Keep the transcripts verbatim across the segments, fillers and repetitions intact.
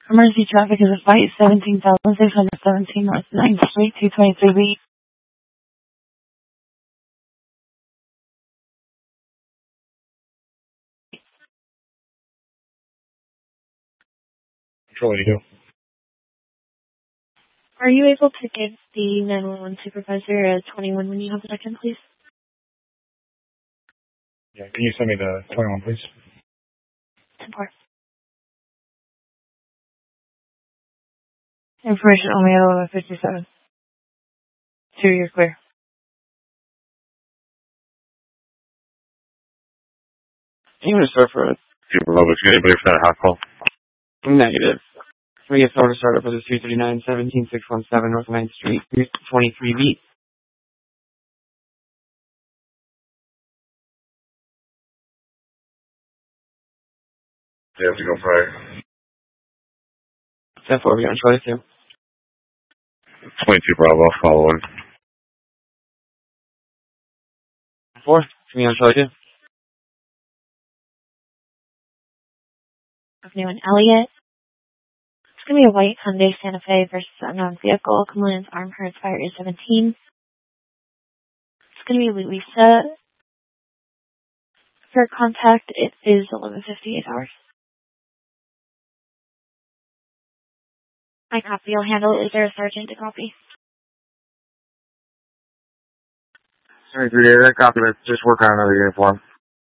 Emergency traffic is a flight seventeen thousand six hundred seventeen North ninth Street, two twenty-three B. Control eighty-two. Are you able to give the nine one one supervisor a twenty-one when you have a second, please? Yeah, can you send me the twenty-one, please? ten four. Information only at eleven fifty-seven. Two, you're clear. You want to start for it? Super low, but you got anybody for that hot call? Negative. We get order started for the three thirty-nine seventeen six one seven North ninth Street, twenty-three B. They have to go for ten four, we're going to try to. twenty-two Bravo, following. four, we're going to try to. Afternoon, Elliot. It's going to be a white Hyundai Santa Fe versus unknown vehicle. Compliance armed hertz fire is seventeen. It's going to be Louisa. For contact, it is eleven fifty-eight hours. I copy. I'll handle it. Is there a sergeant to copy? Sorry, three days. I copy. Let's just work on another uniform.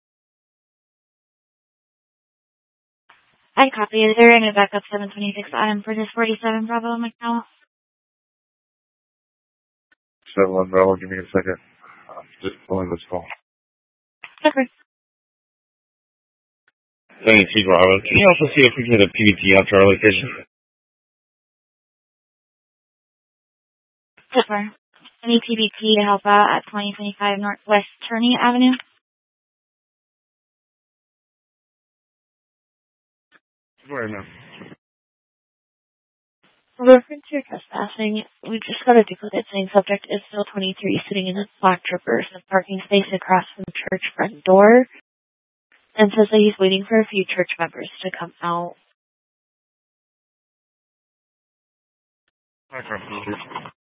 I copy. Is there any backup seven twenty-six item for this forty-seven Bravo McDowell? seven one Bravo, give me a second. Uh, just pulling this call. Okay. twenty-two Bravo, can you also see if we can get a P B T out to our location? Super. Any P B T to help out at twenty twenty-five Northwest Turney Avenue? Right now. Referring to your trespassing, we've just got a duplicate saying subject is still twenty-three, sitting in a black Traverse in a parking space across from the church front door, and says that he's waiting for a few church members to come out. Okay.